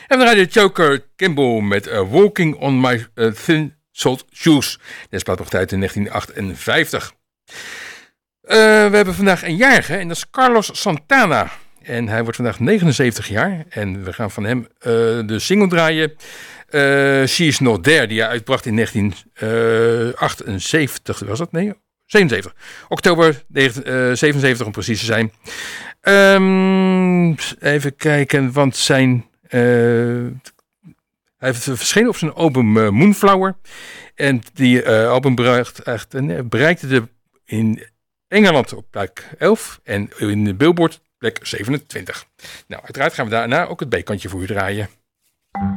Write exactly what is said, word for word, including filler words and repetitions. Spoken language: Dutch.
En dan rijdt de Joker Campbell met uh, Walking on My uh, Thin Soled Shoes. Deze plaat bracht uit in negentien achtenvijftig. Uh, we hebben vandaag een jarige en dat is Carlos Santana. En hij wordt vandaag negenenzeventig jaar. En we gaan van hem uh, de single draaien. Uh, She Is Not There, die hij uitbracht in negentien achtenzeventig. Was dat? Nee, zevenenzeventig. Oktober negentien zevenenzeventig om precies te zijn. Um, even kijken, want zijn... Uh, hij heeft verschenen op zijn album uh, Moonflower. En die uh, album bereikt, echt, uh, bereikte de, in Engeland op plek elf. En in de Billboard plek zevenentwintig. Nou, uiteraard gaan we daarna ook het B-kantje voor u draaien.